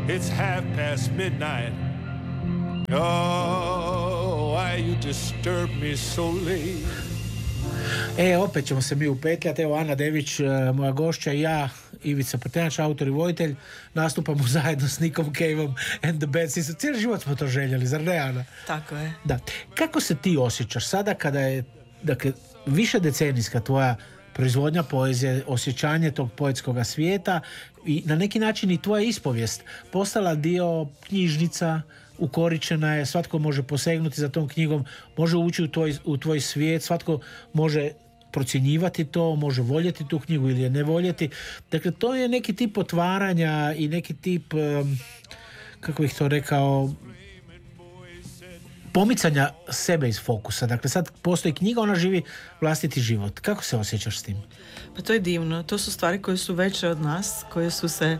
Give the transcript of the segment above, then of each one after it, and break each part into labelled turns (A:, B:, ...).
A: It's midnight. Oh, why you disturb me so late?
B: Opet ćemo se mi upetljati. Evo, Ana Dević, moja gošća, i ja, Ivica Prtenjač, autor i voditelj, nastupamo zajedno s Nickom Caveom and the Bad Seeds. Cijeli život smo to željeli, zar ne, Ana?
C: Tako je.
B: Da. Kako se ti osjećaš sada kada je, dakle, više decenijska tvoja proizvodnja poezije, osjećanje tog poetskog svijeta i na neki način i tvoja ispovijest postala dio knjižnica, ukoričena je, svatko može posegnuti za tom knjigom, može ući u tvoj svijet, svatko može procjenjivati to, može voljeti tu knjigu ili je ne voljeti. Dakle, to je neki tip otvaranja i neki tip, kako bih to rekao, pomicanja sebe iz fokusa. Dakle, sad postoji knjiga, ona živi vlastiti život. Kako se osjećaš s tim?
C: Pa to je divno. To su stvari koje su veće od nas, koje su se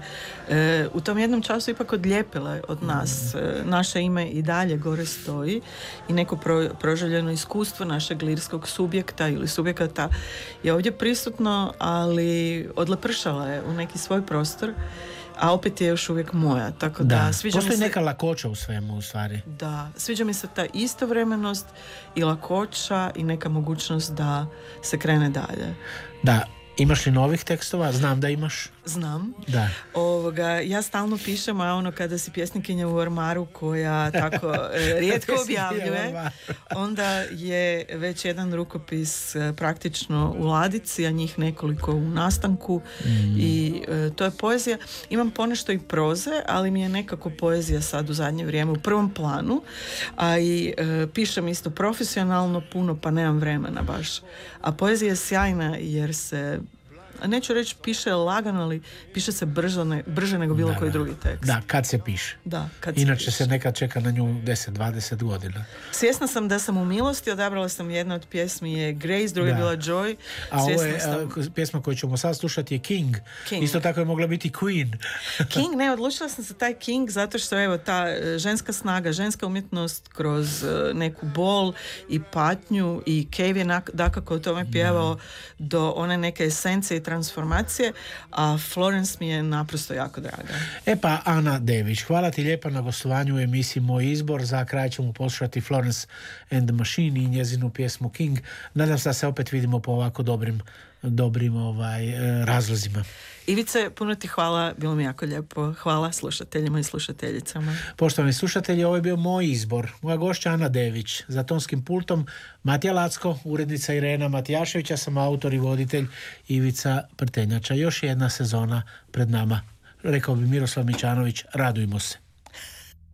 C: u tom jednom času ipak odlijepile od nas. Naše ime i dalje gore stoji i neko proživljeno iskustvo našeg lirskog subjekta ili subjekata je ovdje prisutno, ali odlepršala je u neki svoj prostor, a opet je još uvijek moja. Tako da sviđa
B: postoji
C: mi se,
B: neka lakoća u svemu, u stvari.
C: Da, sviđa mi se ta istovremenost i lakoća i neka mogućnost da se krene dalje.
B: Da. Imaš li novih tekstova? Znam da imaš.
C: Znam.
B: Da.
C: Ja stalno pišem, a ono kada si pjesnikinja u ormaru koja tako rijetko objavljuje, onda je već jedan rukopis praktično u ladici, a njih nekoliko u nastanku i to je poezija. Imam ponešto i proze, ali mi je nekako poezija sad u zadnje vrijeme u prvom planu, a i pišem isto profesionalno puno, pa nemam vremena baš. A poezija je sjajna jer se, neću reći piše lagano, ali piše se brže nego bilo koji drugi tekst.
B: Da, kad se piše.
C: Da,
B: inače se nekad čeka na nju 10-20 godina.
C: Svjesna sam da sam u milosti, odabrala sam jedna od pjesmi je Grace, druga je bila Joy.
B: A ovo je pjesma koju ćemo sad slušati je King. Isto tako je mogla biti Queen.
C: King, ne, odlučila sam se taj King zato što evo ta ženska snaga, ženska umjetnost kroz neku bol i patnju i Cave je dakako o tome pjevao do one neke esence i transformacije, a Florence mi je naprosto jako draga.
B: Pa Ana Dević, hvala ti lijepa na gostovanju u emisiji Moj izbor. Za kraj ćemo poslušati Florence and the Machine i njezinu pjesmu King. Nadam se da se opet vidimo po ovako dobrim razlozima.
C: Ivice, puno ti hvala, bilo mi jako lijepo. Hvala slušateljima i slušateljicama.
B: Poštovani slušatelji, ovo je bio Moj izbor. Moja gošća Ana Dević, za tonskim pultom Matija Lacko, urednica Irena Matijaševića, sam autor i voditelj Ivica Prtenjača. Još jedna sezona pred nama. Rekao bi Miroslav Mićanović, radujmo se.